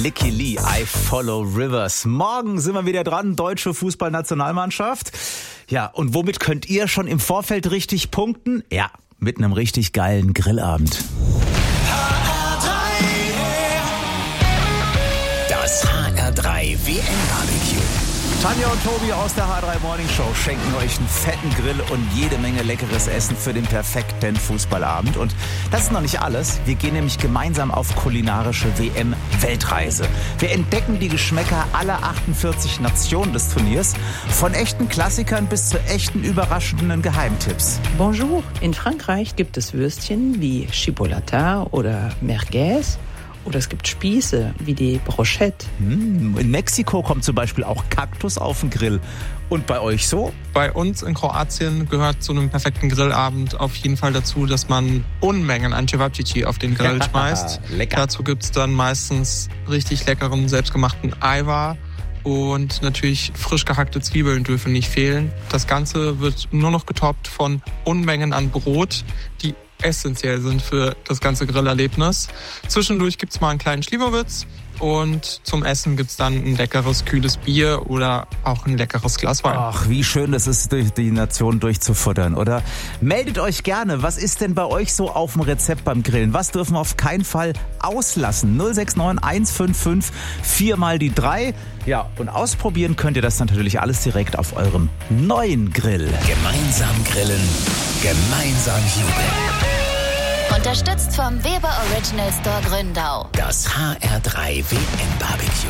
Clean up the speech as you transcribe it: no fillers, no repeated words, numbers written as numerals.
Licky Lee, I Follow Rivers. Morgen sind wir wieder dran, deutsche Fußballnationalmannschaft. Ja, und womit könnt ihr schon im Vorfeld richtig punkten? Ja, mit einem richtig geilen Grillabend. Das HR3 WM-Barbecue. Tanja und Tobi aus der H3 Morning Show schenken euch einen fetten Grill und jede Menge leckeres Essen für den perfekten Fußballabend. Und das ist noch nicht alles. Wir gehen nämlich gemeinsam auf kulinarische WM-Weltreise. Wir entdecken die Geschmäcker aller 48 Nationen des Turniers. Von echten Klassikern bis zu echten überraschenden Geheimtipps. Bonjour. In Frankreich gibt es Würstchen wie Chipolata oder Merguez. Oder es gibt Spieße wie die Brochette. In Mexiko kommt zum Beispiel auch Kaktus auf den Grill. Und bei euch so? Bei uns in Kroatien gehört zu einem perfekten Grillabend auf jeden Fall dazu, dass man Unmengen an Cevapcici auf den Grill schmeißt. Lecker. Dazu gibt's dann meistens richtig leckeren, selbstgemachten Eiweiß. Und natürlich frisch gehackte Zwiebeln dürfen nicht fehlen. Das Ganze wird nur noch getoppt von Unmengen an Brot, die essentiell sind für das ganze Grillerlebnis. Zwischendurch gibt's mal einen kleinen Schliwowitz und zum Essen gibt's dann ein leckeres, kühles Bier oder auch ein leckeres Glas Wein. Ach, wie schön das ist, durch die Nation durchzufuttern, oder? Meldet euch gerne. Was ist denn bei euch so auf dem Rezept beim Grillen? Was dürfen wir auf keinen Fall auslassen? 069 155 4 mal die 3. Ja, und ausprobieren könnt ihr das natürlich alles direkt auf eurem neuen Grill. Gemeinsam grillen, gemeinsam jubeln. Unterstützt vom Weber Original Store Gründau. Das HR3 WM-Barbecue.